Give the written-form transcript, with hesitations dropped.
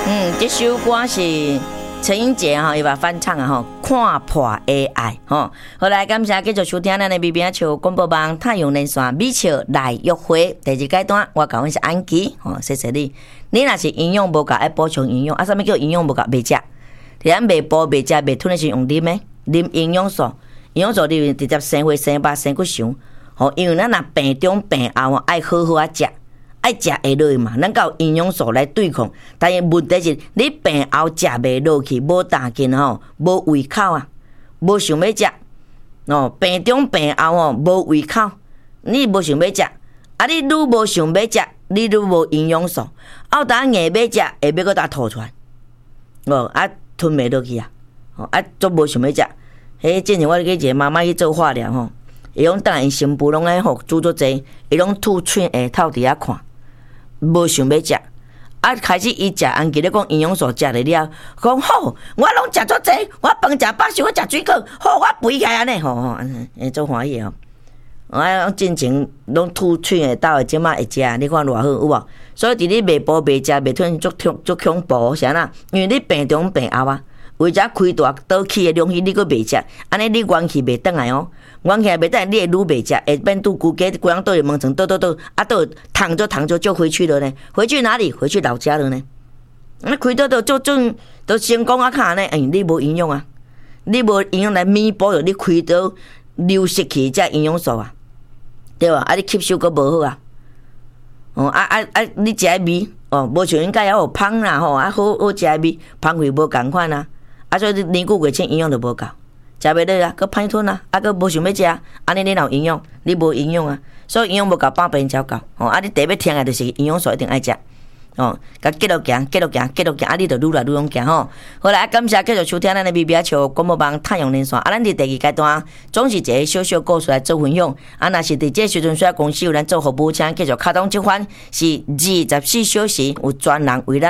这首歌是陈英杰哈，伊把翻唱啊吼，看破 AI 吼。好来，感谢继续收听咱的 BBA 球广播网太阳连线美笑来约会第二阶段，我讲的是安琪吼，谢谢你。你若是营养无够，爱补充营养，啊，啥物叫营养无够？袂食，咱袂补、袂食、袂吞的是用啉的，啉营养素，营养素你直接生火、生肉、生骨伤。吼，因为咱若病中病后爱好好啊食。爱食会落去嘛，咱有营养素来对抗。但是问题是，你病后食袂落去，无胆劲吼，无胃口啊，无想要食。哦，病中病后吼，无胃口，你无想要食，啊，你愈无想要食，你愈无营养素，后当硬要食，下尾搁搭吐出来，哦，啊，吞袂落去啊，哦，啊，足无想要食。迄之前我去一个妈妈去做化疗吼，伊讲当因新妇拢爱互煮足济，伊拢吐喙下透伫遐看。无想要食，啊！开始伊食，安吉咧讲营养素食了了，讲好，我拢食足济，我饭食饱，想要食水果，好，我肥起来安尼，吼，做欢喜哦。我进前拢吐喙的倒的，即马会食，你看偌好有无？所以伫你袂补袂食袂吞足恐怖，啥啦？因为你病中病后啊，为者开大倒去的东西，你佫袂食，安尼你元气袂转来哦。元气袂转来，你会愈袂食，会变拄规家规人倒入门床，倒，啊倒躺就回去了呢。回去哪里？回去老家了呢？啊，开倒就成功啊！看呢，你无营养啊，你无营养来弥补着你开倒流失去这营养素啊，对吧？啊，你吸收佫无好啊。哦，你食的味哦，无像应该要有芳啦吼，啊好食的味，芳味无共款啊，啊所以年久月清营养就无够。食袂落啊，佮歹吞啊，啊，佮无想要食，安尼你哪有营养？你无营养啊，所以营养无够，百病才够。哦，啊，你第要听的就是营养素一定爱食。哦，甲继续行，啊，你就愈来愈勇行吼。好来，感谢继续收听咱的 BBA 球广播网太阳连线。啊，咱伫第二阶段总是一个小小故事来做分享。啊，若是伫这时阵，虽然公司有咱做服务，请继续卡通这番是24小时有专人为咱。